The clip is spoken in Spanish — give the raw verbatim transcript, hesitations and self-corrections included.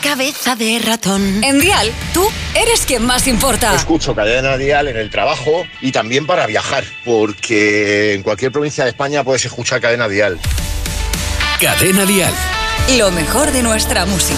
cabeza de ratón. En Dial, tú eres quien más importa. Escucho Cadena Dial en el trabajo y también para viajar, porque en cualquier provincia de España puedes escuchar Cadena Dial. Cadena Dial. Lo mejor de nuestra música.